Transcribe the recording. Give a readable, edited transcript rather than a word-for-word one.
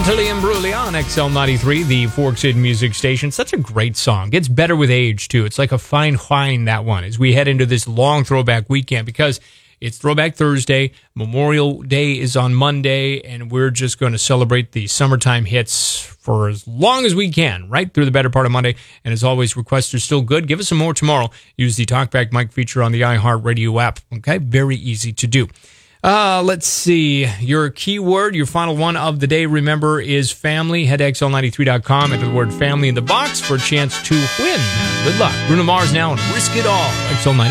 Natalie Imbruglia on XL93, the Fork City music station. Such a great song. Gets better with age, too. It's like a fine wine, that one, as we head into this long throwback weekend, because it's Throwback Thursday, Memorial Day is on Monday, and we're just going to celebrate the summertime hits for as long as we can, right through the better part of Monday. And as always, requests are still good. Give us some more tomorrow. Use the Talkback Mike feature on the iHeartRadio app. Okay, very easy to do. Let's see. Your keyword, your final one of the day, remember, is family. Head to XL93.com, enter the word family in the box for a chance to win. Good luck. Bruno Mars now and Risk It All. XL90.